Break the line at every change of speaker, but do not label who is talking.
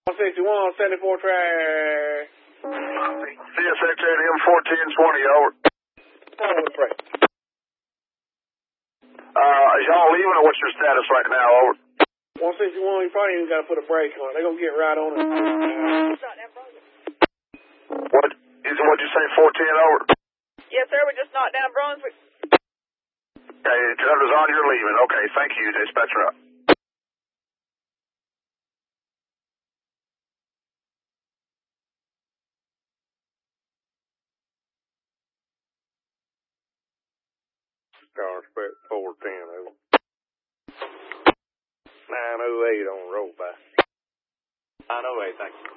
161, 74 track.
CSX 8M1420, over. Is y'all leaving or what's your status right now, over?
161, you probably even got to put a brake on it. They're going to get right on it.
What'd you say, 410, over?
Yes, sir, we just knocked down Brunswick.
Okay, Trevor's on, you're leaving. Okay, thank you, dispatcher up.
Star Spec 410, over. 908 on roll by.
908, thank you.